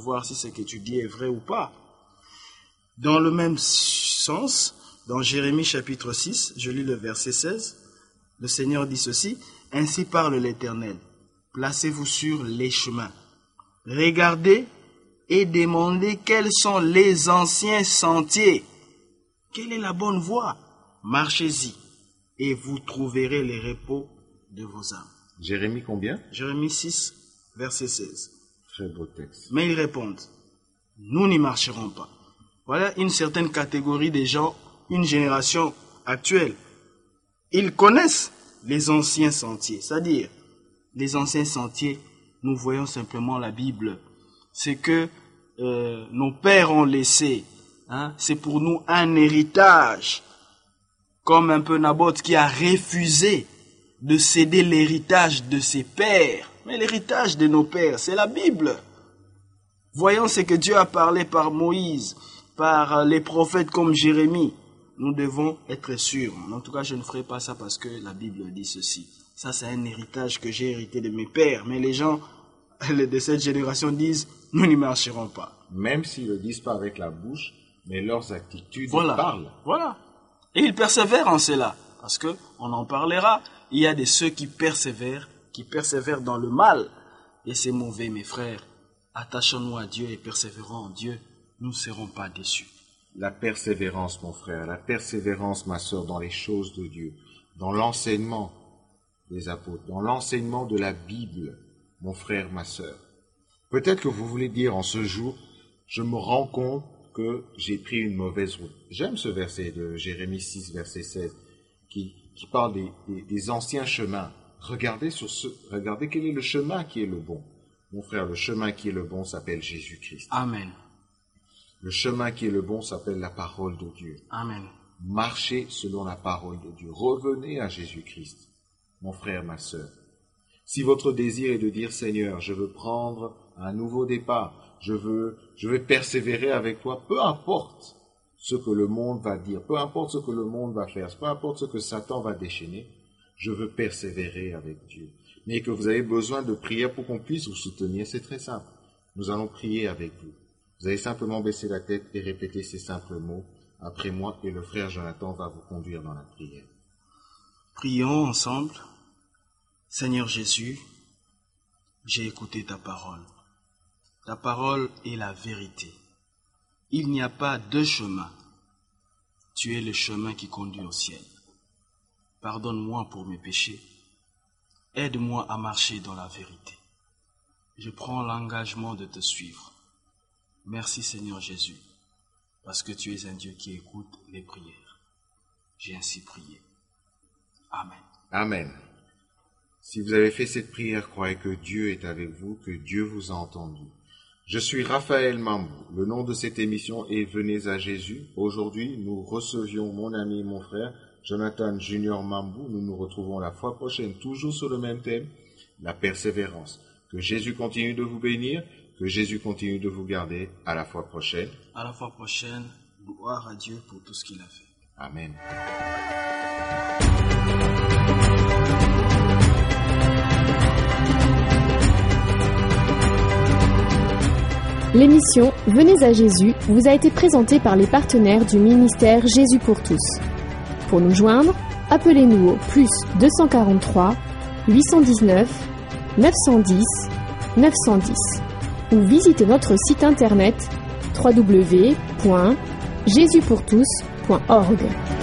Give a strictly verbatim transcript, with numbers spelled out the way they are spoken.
voir si ce que tu dis est vrai ou pas. Dans le même sens, dans Jérémie chapitre six, je lis le verset seize, le Seigneur dit ceci, « Ainsi parle l'Éternel, placez-vous sur les chemins, regardez et demandez quels sont les anciens sentiers. Quelle est la bonne voie? Marchez-y et vous trouverez les repos de vos âmes. » Jérémie combien? Jérémie six, verset seize. Très beau texte. Mais ils répondent, nous n'y marcherons pas. Voilà une certaine catégorie de gens, une génération actuelle. Ils connaissent les anciens sentiers, c'est-à-dire les anciens sentiers, nous voyons simplement la Bible. C'est que euh, nos pères ont laissé, hein, c'est pour nous un héritage, comme un peu Naboth qui a refusé de céder l'héritage de ses pères. Mais l'héritage de nos pères, c'est la Bible. Voyons ce que Dieu a parlé par Moïse, par les prophètes comme Jérémie. Nous devons être sûrs. En tout cas, je ne ferai pas ça parce que la Bible dit ceci. Ça, c'est un héritage que j'ai hérité de mes pères. Mais les gens de cette génération disent, nous n'y marcherons pas. Même s'ils ne le disent pas avec la bouche, mais leurs attitudes voilà. parlent. Voilà. Et ils persévèrent en cela. Parce que on en parlera. Il y a de ceux qui persévèrent, qui persévèrent dans le mal. Et c'est mauvais, mes frères. Attachons-nous à Dieu et persévérons en Dieu. Nous ne serons pas déçus. La persévérance, mon frère, la persévérance, ma sœur, dans les choses de Dieu, dans l'enseignement des apôtres, dans l'enseignement de la Bible, mon frère, ma sœur. Peut-être que vous voulez dire en ce jour, je me rends compte que j'ai pris une mauvaise route. J'aime ce verset de Jérémie six, verset seize, qui, qui parle des, des, des anciens chemins. Regardez sur ce, regardez quel est le chemin qui est le bon. Mon frère, le chemin qui est le bon s'appelle Jésus-Christ. Amen. Le chemin qui est le bon s'appelle la parole de Dieu. Amen. Marchez selon la parole de Dieu. Revenez à Jésus-Christ, mon frère, ma sœur. Si votre désir est de dire, Seigneur, je veux prendre un nouveau départ, je veux, je veux persévérer avec toi, peu importe ce que le monde va dire, peu importe ce que le monde va faire, peu importe ce que Satan va déchaîner, je veux persévérer avec Dieu. Mais que vous avez besoin de prière pour qu'on puisse vous soutenir, c'est très simple. Nous allons prier avec vous. Vous allez simplement baisser la tête et répéter ces simples mots après moi et le frère Jonathan va vous conduire dans la prière. Prions ensemble. Seigneur Jésus, j'ai écouté ta parole. Ta parole est la vérité. Il n'y a pas deux chemins. Tu es le chemin qui conduit au ciel. Pardonne-moi pour mes péchés. Aide-moi à marcher dans la vérité. Je prends l'engagement de te suivre. Merci Seigneur Jésus, parce que tu es un Dieu qui écoute les prières. J'ai ainsi prié. Amen. Amen. Si vous avez fait cette prière, croyez que Dieu est avec vous, que Dieu vous a entendu. Je suis Raphaël Mambou. Le nom de cette émission est Venez à Jésus. Aujourd'hui, nous recevions mon ami et mon frère, Jonathan Junior Mambou. Nous nous retrouvons la fois prochaine, toujours sur le même thème, la persévérance. Que Jésus continue de vous bénir. Que Jésus continue de vous garder. À la fois prochaine. À la fois prochaine. Gloire à Dieu pour tout ce qu'il a fait. Amen. L'émission Venez à Jésus vous a été présentée par les partenaires du ministère Jésus pour tous. Pour nous joindre, appelez-nous au plus deux cent quarante-trois huit cent dix-neuf neuf cent dix neuf cent dix ou visitez notre site internet w w w point jésus pour tous point org.